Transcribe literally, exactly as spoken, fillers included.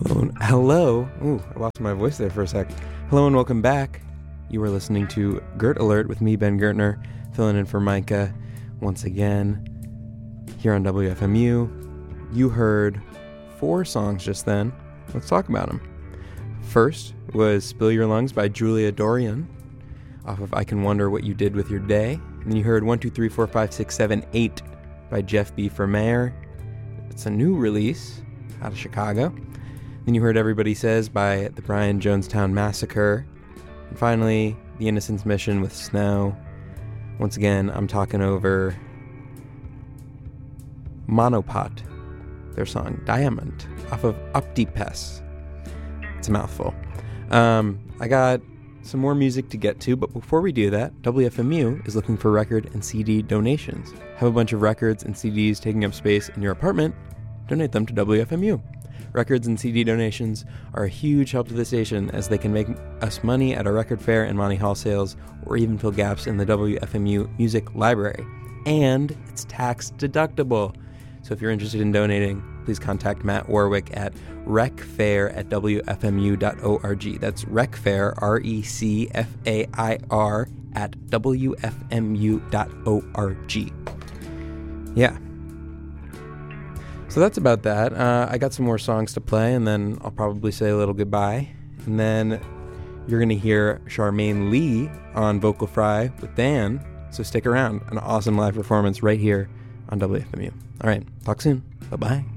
Hello, and, hello. Ooh, I lost my voice there for a sec. Hello and welcome back. You are listening to Gert Alert with me, Ben Gertner, filling in for Micah once again here on W F M U. You heard four songs just then. Let's talk about them. First was Spill Your Lungs by Julia Dorian off of I Can Wonder What You Did With Your Day. And then you heard one, two, three, four, five, six, seven, eight by Jeff B. for Mayor. It's a new release out of Chicago. Then you heard Everybody Says by the Brian Jonestown Massacre. And finally, The Innocence Mission with Snow. Once again, I'm talking over Monopod, their song Diamond, off of Optipes. It's a mouthful. Um, I got some more music to get to, but before we do that, W F M U is looking for record and C D donations. Have a bunch of records and C Ds taking up space in your apartment? Donate them to W F M U. Records and C D donations are a huge help to the station as they can make us money at our record fair and Monty Hall sales, or even fill gaps in the W F M U music library. And it's tax deductible. So if you're interested in donating, please contact Matt Warwick at recfair at w f m u dot org. That's recfair, R E C F A I R, at w f m u dot org. Yeah. So that's about that. Uh, I got some more songs to play, and then I'll probably say a little goodbye. And then you're going to hear Charmaine Lee on Vocal Fry with Dan. So stick around. An awesome live performance right here on W F M U. All right. Talk soon. Bye-bye.